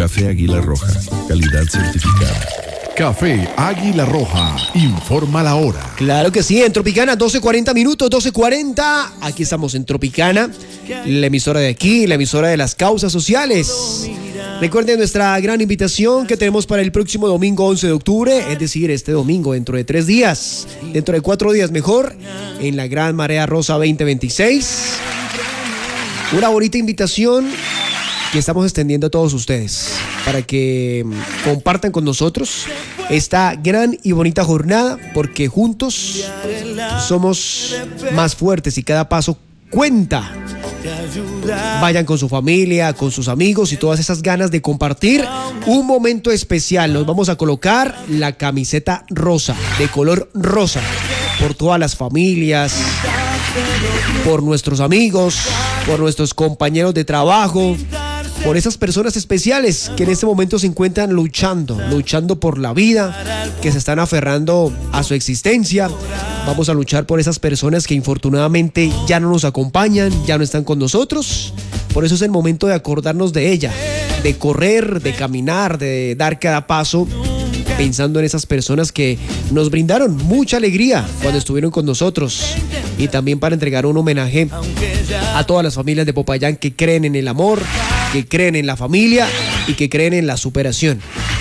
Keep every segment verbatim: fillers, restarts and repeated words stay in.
Café Águila Roja, calidad certificada. Café Águila Roja, informa la hora. Claro que sí, en Tropicana, doce cuarenta minutos, doce cuarenta. Aquí estamos en Tropicana, la emisora de aquí, la emisora de las causas sociales. Recuerden nuestra gran invitación que tenemos para el próximo domingo once de octubre, es decir, este domingo, dentro de tres días, dentro de cuatro días mejor, en la Gran Marea Rosa veinte veintiséis. Una bonita invitación que estamos extendiendo a todos ustedes para que compartan con nosotros esta gran y bonita jornada, porque juntos somos más fuertes y cada paso cuenta. Vayan con su familia, con sus amigos y todas esas ganas de compartir un momento especial. Nos vamos a colocar la camiseta rosa, de color rosa, por todas las familias, por nuestros amigos, por nuestros compañeros de trabajo, por esas personas especiales que en este momento se encuentran luchando, luchando por la vida, que se están aferrando a su existencia. Vamos a luchar por esas personas que infortunadamente ya no nos acompañan, ya no están con nosotros. Por eso es el momento de acordarnos de ella, de correr, de caminar, de dar cada paso, pensando en esas personas que nos brindaron mucha alegría cuando estuvieron con nosotros. Y también para entregar un homenaje a todas las familias de Popayán que creen en el amor, que creen en la familia y que creen en la superación.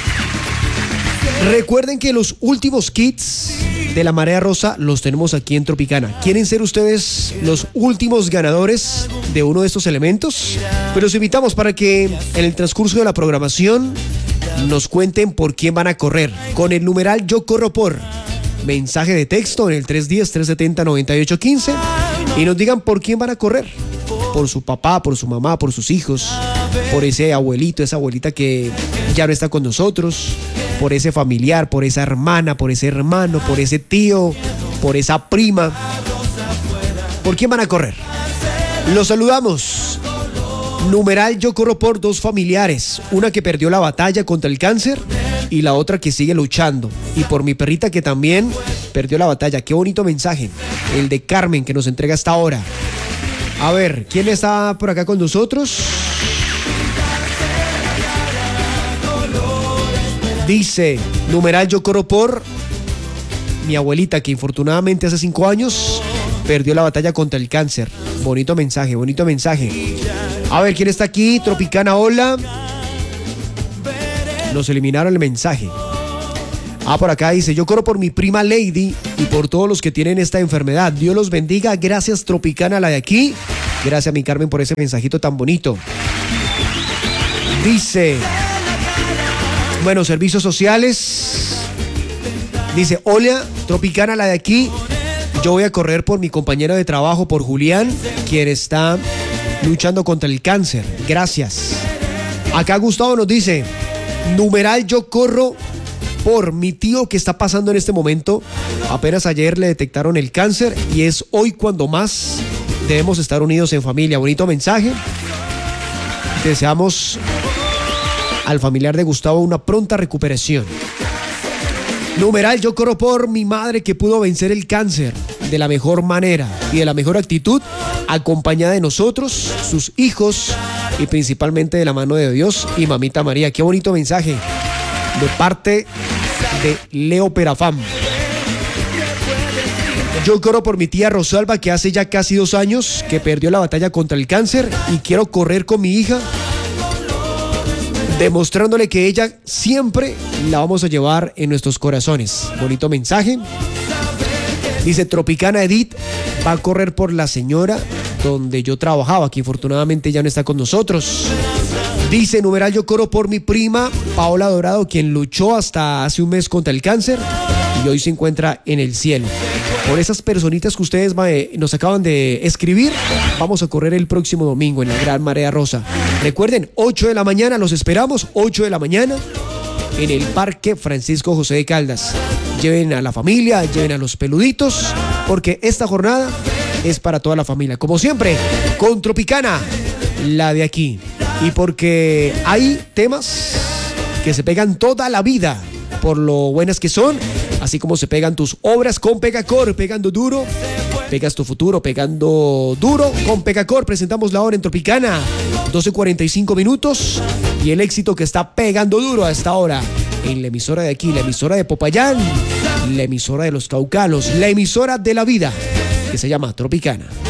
Recuerden que los últimos kits de la Marea Rosa los tenemos aquí en Tropicana. ¿Quieren ser ustedes los últimos ganadores de uno de estos elementos? Pues los invitamos para que en el transcurso de la programación nos cuenten por quién van a correr. Con el numeral Yo Corro Por. Mensaje de texto en el tres uno cero, tres siete cero, nueve ocho uno cinco y nos digan por quién van a correr. Por su papá, por su mamá, por sus hijos, por ese abuelito, esa abuelita que ya no está con nosotros, por ese familiar, por esa hermana, por ese hermano, por ese tío, por esa prima. ¿Por quién van a correr? Los saludamos. Numeral Yo Corro Por dos familiares, una que perdió la batalla contra el cáncer y la otra que sigue luchando, y por mi perrita que también perdió la batalla. Qué bonito mensaje el de Carmen que nos entrega hasta ahora. A ver, ¿quién está por acá con nosotros? Dice, numeral Yo Corro Por mi abuelita que infortunadamente hace cinco años perdió la batalla contra el cáncer. Bonito mensaje, bonito mensaje. A ver, ¿quién está aquí? Tropicana, hola. Nos eliminaron el mensaje. Ah, por acá dice, yo corro por mi prima Lady y por todos los que tienen esta enfermedad. Dios los bendiga. Gracias, Tropicana, la de aquí. Gracias, mi Carmen, por ese mensajito tan bonito. Dice, bueno, servicios sociales. Dice, hola, Tropicana, la de aquí. Yo voy a correr por mi compañero de trabajo, por Julián, quien está luchando contra el cáncer. Gracias. Acá Gustavo nos dice, numeral Yo Corro por mi tío que está pasando en este momento. Apenas ayer le detectaron el cáncer y es hoy cuando más debemos estar unidos en familia. Bonito mensaje. Deseamos al familiar de Gustavo una pronta recuperación. Numeral Yo Corro por mi madre que pudo vencer el cáncer de la mejor manera y de la mejor actitud, acompañada de nosotros, sus hijos y principalmente de la mano de Dios y Mamita María. Qué bonito mensaje de parte de Leo Perafam. Yo corro por mi tía Rosalba que hace ya casi dos años que perdió la batalla contra el cáncer y quiero correr con mi hija demostrándole que ella siempre la vamos a llevar en nuestros corazones. Bonito mensaje. Dice Tropicana Edith va a correr por la señora donde yo trabajaba, que infortunadamente ya no está con nosotros. Dice numeral Yo corro por mi prima Paola Dorado, quien luchó hasta hace un mes contra el cáncer y hoy se encuentra en el cielo. Por esas personitas que ustedes nos acaban de escribir, vamos a correr el próximo domingo en la Gran Marea Rosa. Recuerden, ocho de la mañana los esperamos, ocho de la mañana en el Parque Francisco José de Caldas. Lleven a la familia, lleven a los peluditos, porque esta jornada es para toda la familia. Como siempre, con Tropicana, la de aquí. Y porque hay temas que se pegan toda la vida por lo buenas que son, así como se pegan tus obras con Pegacor, pegando duro, pegas tu futuro pegando duro con Pegacor. Presentamos la hora en Tropicana, doce cuarenta y cinco minutos. y el éxito que está pegando duro a esta hora en la emisora de aquí, la emisora de Popayán, la emisora de los Caucanos, la emisora de la vida, que se llama Tropicana.